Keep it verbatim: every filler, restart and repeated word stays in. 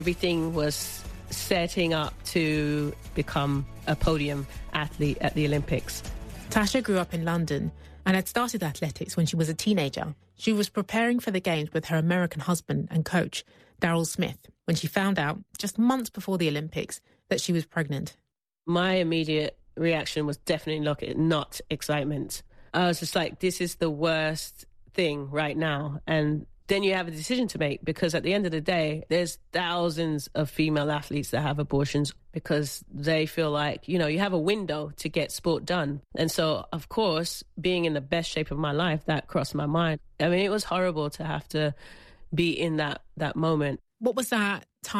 Everything was setting up to become a podium athlete at the Olympics. Tasha grew up in London and had started athletics when she was a teenager. She was preparing for the Games with her American husband and coach, Daryl Smith, when she found out, just months before the Olympics, that she was pregnant. My immediate reaction was definitely look, not excitement. I was just like, this is the worst thing right now. And then you have a decision to make, because at the end of the day, there's thousands of female athletes that have abortions because they feel like, you know, you have a window to get sport done. And so, of course, being in the best shape of my life, that crossed my mind. I mean, it was horrible to have to be in that that moment. What was that time